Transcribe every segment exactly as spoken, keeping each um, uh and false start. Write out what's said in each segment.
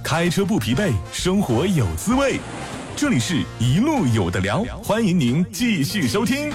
开车不疲惫，生活有滋味。这里是一路有的聊，欢迎您继续收听。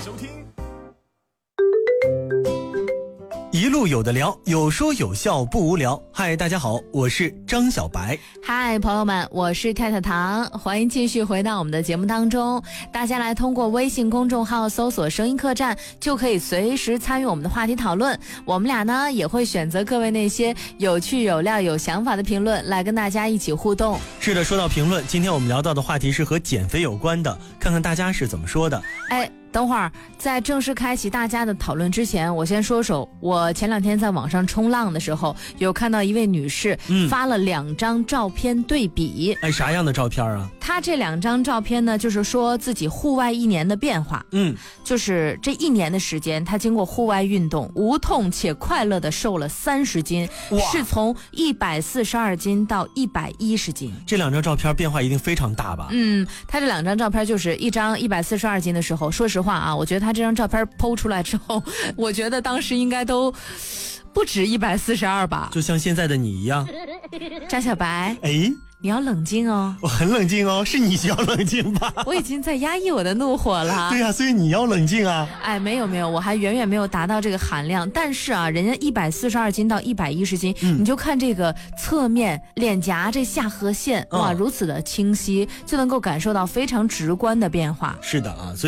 一路有的聊，有说有笑不无聊。嗨，大家好，我是张小白。 嗨，朋友们，我是太太糖，欢迎继续回到我们的节目当中。大家来通过微信公众号搜索声音客栈，就可以随时参与我们的话题讨论。我们俩呢也会选择各位那些有趣有料有想法的评论来跟大家一起互动。 是的，说到评论，今天我们聊到的话题是和减肥有关的，看看大家是怎么说的。 哎，等会儿在正式开启大家的讨论之前，我先说说，我前两天在网上冲浪的时候，有看到一位女士发了两张照片对比。 哎，啥样的照片啊？ 她这两张照片呢，就是说自己户外一年的变化。 嗯， 就是这一年的时间，她经过户外运动，无痛且快乐的瘦了三十斤，是从一百四十二斤到一百一十斤。 这两张照片变化一定非常大吧？ 嗯，她这两张照片就是一张一百四十二斤的时候，说实话啊，我觉得她这张照片剖出来之后，我觉得当时应该都不止一百四十二吧。 就像现在的你一样。 张小白， 哎， 你要冷静哦。 我很冷静哦，是你需要冷静吧？ 我已经在压抑我的怒火了。 对呀、啊，所以你要冷静啊。 哎，没有没有，我还远远没有达到这个含量。但是啊，人家一百四十二斤到一百一十斤、嗯，你就看这个侧面脸颊这下颌线，哇，如此的清晰，就能够感受到非常直观的变化。 是的啊，所以。